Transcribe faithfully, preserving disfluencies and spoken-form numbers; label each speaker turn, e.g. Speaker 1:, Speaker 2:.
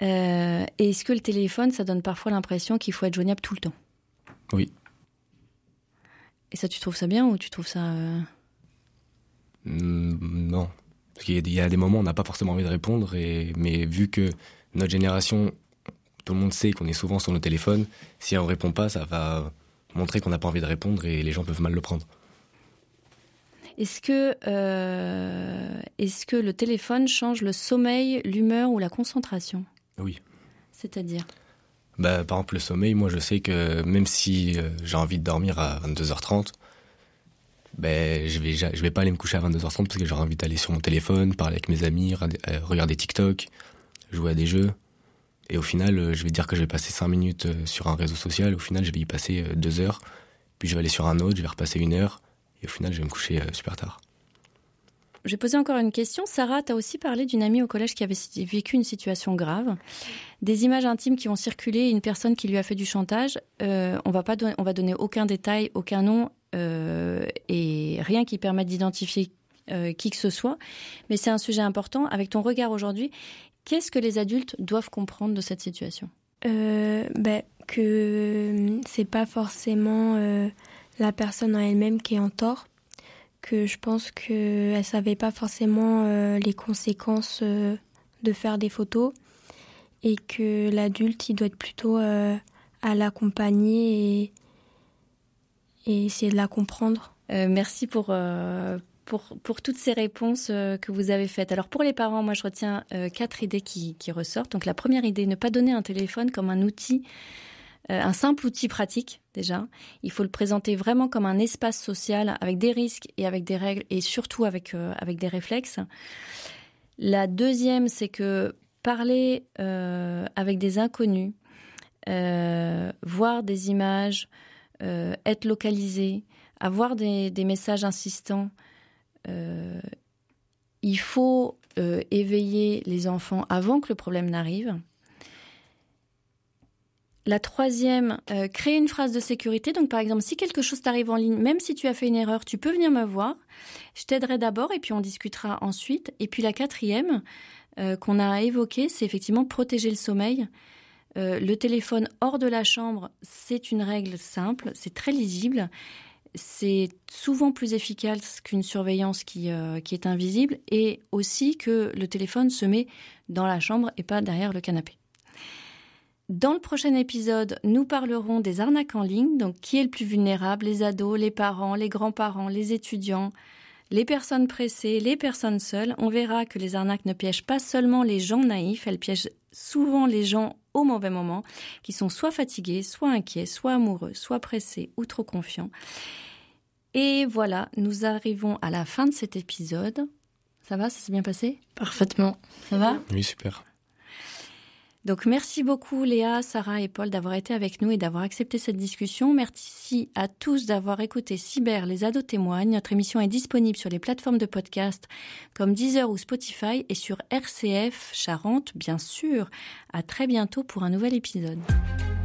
Speaker 1: Euh, et est-ce que le téléphone, ça donne parfois l'impression qu'il faut être joignable tout le temps ?
Speaker 2: Oui.
Speaker 1: Et ça, tu trouves ça bien ou tu trouves ça... Euh...
Speaker 2: Mmh, non. Parce qu'il y a, il y a des moments où on n'a pas forcément envie de répondre, et, mais vu que notre génération, tout le monde sait qu'on est souvent sur nos téléphones, si on ne répond pas, ça va montrer qu'on n'a pas envie de répondre et les gens peuvent mal le prendre.
Speaker 1: Est-ce que, euh, est-ce que le téléphone change le sommeil, l'humeur ou la concentration ?
Speaker 2: Oui.
Speaker 1: C'est-à-dire ?
Speaker 2: Bah, par exemple, le sommeil, moi je sais que même si euh, j'ai envie de dormir à vingt-deux heures trente, ben, je vais, je vais pas aller me coucher à vingt-deux heures trente parce que j'aurai envie d'aller sur mon téléphone, parler avec mes amis, regarder TikTok, jouer à des jeux. Et au final, je vais dire que je vais passer cinq minutes sur un réseau social. Au final, je vais y passer deux heures. Puis je vais aller sur un autre, je vais repasser une heure. Et au final, je vais me coucher super tard.
Speaker 1: Je vais poser encore une question. Sarah, tu as aussi parlé d'une amie au collège qui avait vécu une situation grave. Des images intimes qui ont circulé, une personne qui lui a fait du chantage. Euh, on va pas don- on va donner aucun détail, aucun nom euh, et rien qui permette d'identifier euh, qui que ce soit. Mais c'est un sujet important. Avec ton regard aujourd'hui, qu'est-ce que les adultes doivent comprendre de cette situation ?
Speaker 3: euh, ben, Que c'est pas forcément euh, la personne en elle-même qui est en tort. Que je pense qu'elle ne savait pas forcément euh, les conséquences euh, de faire des photos et que l'adulte, il doit être plutôt euh, à l'accompagner et, et essayer de la comprendre.
Speaker 1: Euh, merci pour, euh, pour, pour toutes ces réponses euh, que vous avez faites. Alors pour les parents, moi je retiens euh, quatre idées qui, qui ressortent. Donc la première idée, ne pas donner un téléphone comme un outil, euh, un simple outil pratique déjà. Il faut le présenter vraiment comme un espace social avec des risques et avec des règles et surtout avec, euh, avec des réflexes. La deuxième, c'est que parler euh, avec des inconnus, euh, voir des images, euh, être localisé, avoir des, des messages insistants, euh, il faut euh, éveiller les enfants avant que le problème n'arrive. La troisième, euh, créer une phrase de sécurité. Donc, par exemple, si quelque chose t'arrive en ligne, même si tu as fait une erreur, tu peux venir me voir. Je t'aiderai d'abord et puis on discutera ensuite. Et puis la quatrième euh, qu'on a évoquée, c'est effectivement protéger le sommeil. Euh, le téléphone hors de la chambre, c'est une règle simple, c'est très lisible. C'est souvent plus efficace qu'une surveillance qui, euh, qui est invisible et aussi que le téléphone se met dans la chambre et pas derrière le canapé. Dans le prochain épisode, nous parlerons des arnaques en ligne. Donc, qui est le plus vulnérable ? Les ados, les parents, les grands-parents, les étudiants, les personnes pressées, les personnes seules. On verra que les arnaques ne piègent pas seulement les gens naïfs, elles piègent souvent les gens au mauvais moment, qui sont soit fatigués, soit inquiets, soit amoureux, soit pressés ou trop confiants. Et voilà, nous arrivons à la fin de cet épisode. Ça va, ça s'est bien passé ?
Speaker 3: Parfaitement.
Speaker 1: Ça va ?
Speaker 2: Oui, super.
Speaker 1: Donc merci beaucoup Léa, Sarah et Paul d'avoir été avec nous et d'avoir accepté cette discussion. Merci à tous d'avoir écouté Cyber, les ados témoignent. Notre émission est disponible sur les plateformes de podcast comme Deezer ou Spotify et sur R C F Charente, bien sûr. À très bientôt pour un nouvel épisode.